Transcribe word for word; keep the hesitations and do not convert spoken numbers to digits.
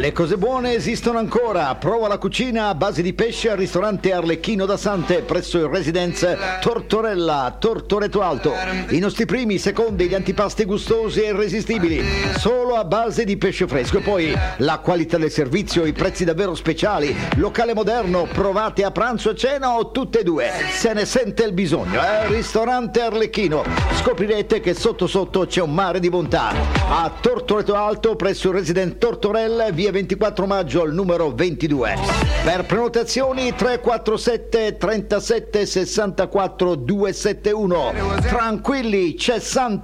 Le cose buone esistono ancora. Prova la cucina a base di pesce al ristorante Arlecchino da Sante presso il Residence Tortorella, Tortoreto Alto. I nostri primi, secondi, gli antipasti gustosi e irresistibili, solo a base di pesce fresco. E poi la qualità del servizio, i prezzi davvero speciali. Locale moderno, provate a pranzo e cena o tutte e due, se ne sente il bisogno. Eh? Ristorante Arlecchino. Scoprirete che sotto sotto c'è un mare di bontà. A Tortoreto Alto presso il Residence Tortorella, via ventiquattro maggio al numero ventidue. Per prenotazioni tre quattro sette trentasette sessantaquattro duecentosettantuno. Tranquilli, c'è Sante.